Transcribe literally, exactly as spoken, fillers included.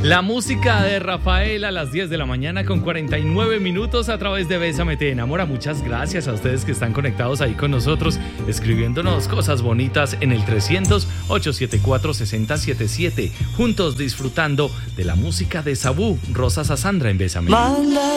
La música de Rafael a las diez de la mañana con cuarenta y nueve minutos a través de Bésame Te Enamora. Muchas gracias a ustedes que están conectados ahí con nosotros, escribiéndonos cosas bonitas en el trescientos, ochocientos setenta y cuatro, sesenta setenta y siete. Juntos disfrutando de la música de Sabú, Rosa Sassandra en Bésame.